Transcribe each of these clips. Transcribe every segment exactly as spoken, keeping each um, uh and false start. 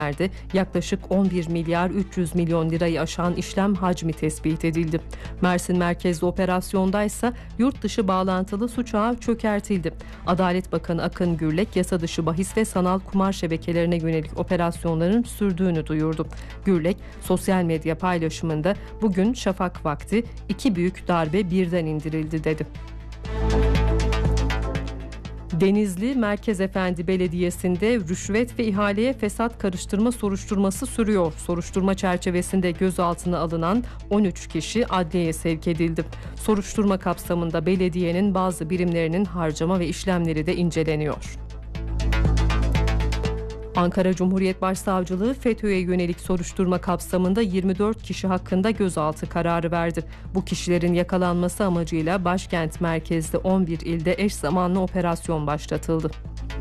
yaklaşık on bir milyar üç yüz milyon lirayı aşan işlem hacmi tespit edildi. Mersin merkezli operasyondaysa yurt dışı bağlantılı suç ağı çökertildi. Adalet Bakanı Akın Gürlek, yasa dışı bahis ve sanal kumar şebekelerine yönelik operasyonların sürdüğünü duyurdu. Gürlek, sosyal medya paylaşımında bugün şafak vakti iki büyük darbe birden indirildi dedi. Denizli Merkez Efendi Belediyesi'nde rüşvet ve ihaleye fesat karıştırma soruşturması sürüyor. Soruşturma çerçevesinde gözaltına alınan on üç kişi adliyeye sevk edildi. Soruşturma kapsamında belediyenin bazı birimlerinin harcama ve işlemleri de inceleniyor. Ankara Cumhuriyet Başsavcılığı FETÖ'ye yönelik soruşturma kapsamında yirmi dört kişi hakkında gözaltı kararı verdi. Bu kişilerin yakalanması amacıyla başkent merkezli on bir ilde eş zamanlı operasyon başlatıldı.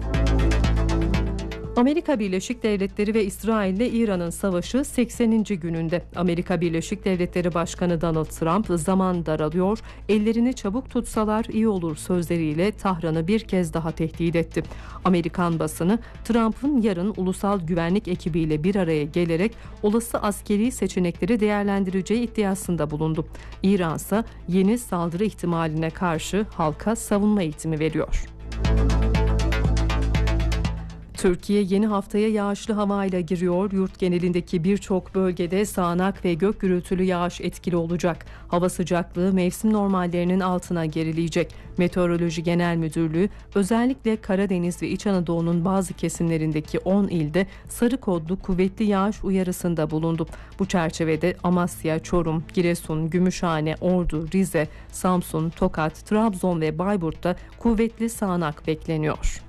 Amerika Birleşik Devletleri ve İsrail ile İran'ın savaşı sekseninci gününde. Amerika Birleşik Devletleri Başkanı Donald Trump, zaman daralıyor, ellerini çabuk tutsalar iyi olur sözleriyle Tahran'ı bir kez daha tehdit etti. Amerikan basını Trump'ın yarın ulusal güvenlik ekibiyle bir araya gelerek olası askeri seçenekleri değerlendireceği iddiasında bulundu. İran ise yeni saldırı ihtimaline karşı halka savunma eğitimi veriyor. Türkiye yeni haftaya yağışlı havayla giriyor. Yurt genelindeki birçok bölgede sağanak ve gök gürültülü yağış etkili olacak. Hava sıcaklığı mevsim normallerinin altına gerileyecek. Meteoroloji Genel Müdürlüğü özellikle Karadeniz ve İç Anadolu'nun bazı kesimlerindeki on ilde sarı kodlu kuvvetli yağış uyarısında bulundu. Bu çerçevede Amasya, Çorum, Giresun, Gümüşhane, Ordu, Rize, Samsun, Tokat, Trabzon ve Bayburt'ta kuvvetli sağanak bekleniyor.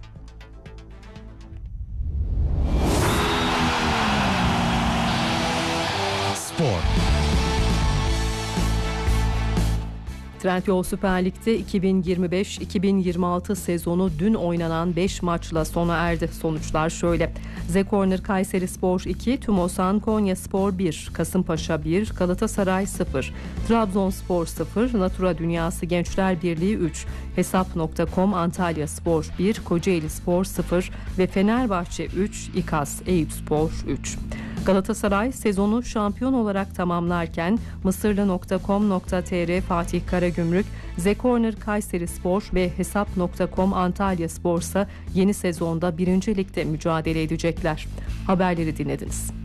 Spor. Trendyol Süper Lig'de iki bin yirmi beş iki bin yirmi altı sezonu dün oynanan beş maçla sona erdi. Sonuçlar şöyle: Zekorner Kayserispor iki, Tümosan Konyaspor bir, Kasımpaşa bir, Galatasaray sıfır, Trabzonspor sıfır, Natura Dünyası Gençler Birliği üç, Hesap nokta com Antalyaspor bir, Kocaelispor sıfır ve Fenerbahçe üç, İKAS Eyüpspor üç. Galatasaray sezonu şampiyon olarak tamamlarken Mısırlı nokta com nokta tr Fatih Karagümrük, Zekorner Kayserispor ve Hesap nokta com Antalyaspor ise yeni sezonda birinci Lig'de mücadele edecekler. Haberleri dinlediniz.